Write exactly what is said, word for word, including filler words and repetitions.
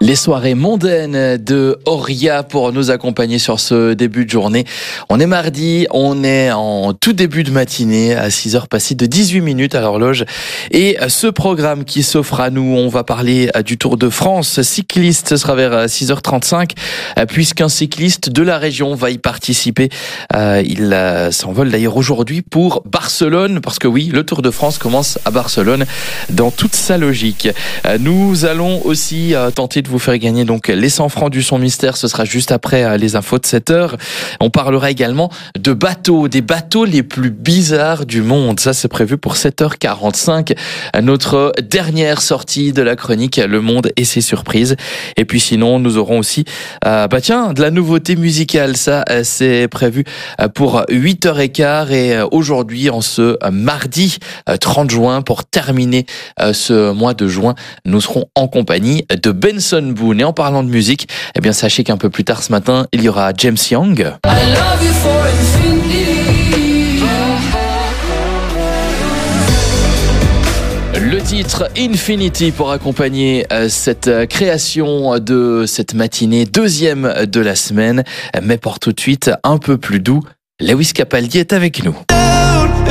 Les soirées mondaines de Auria pour nous accompagner sur ce début de journée. On est mardi, on est en tout début de matinée à six heures passées de dix-huit minutes à l'horloge. Et ce programme qui s'offre à nous, on va parler du Tour de France cycliste. Ce sera vers six heures trente-cinq puisqu'un cycliste de la région va y participer. Il s'envole d'ailleurs aujourd'hui pour Barcelone parce que oui, le Tour de France commence à Barcelone dans toute sa logique. Nous allons aussi tenter de vous faire gagner donc les cent francs du son mystère. Ce sera juste après les infos de sept heures. On parlera également de bateaux, des bateaux les plus bizarres du monde. Ça, c'est prévu pour sept heures quarante-cinq. Notre dernière sortie de la chronique Le Monde et ses surprises. Et puis sinon, nous aurons aussi, euh, bah tiens, de la nouveauté musicale. Ça, c'est prévu pour huit heures quinze. Et aujourd'hui, en ce mardi trente juin, pour terminer ce mois de juin, nous serons en compagnie de Benson Boone. Et en parlant de musique, eh bien, sachez qu'un peu plus tard ce matin, il y aura James Young. I love you for infinity. Le titre Infinity pour accompagner cette création de cette matinée, deuxième de la semaine. Mais pour tout de suite, un peu plus doux, Lewis Capaldi est avec nous.